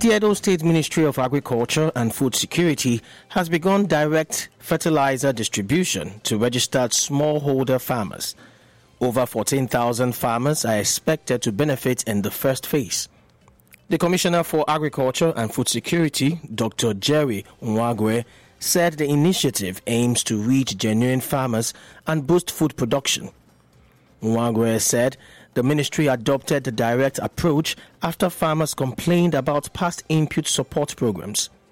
The Edo State Ministry of Agriculture and Food Security has begun direct fertilizer distribution to registered smallholder farmers. Over 14,000 farmers are expected to benefit in the first phase. The Commissioner for Agriculture and Food Security, Dr. Jerry Nwagwe, said the initiative aims to reach genuine farmers and boost food production. Nwagwe said the ministry adopted the direct approach after farmers complained about past input support programs.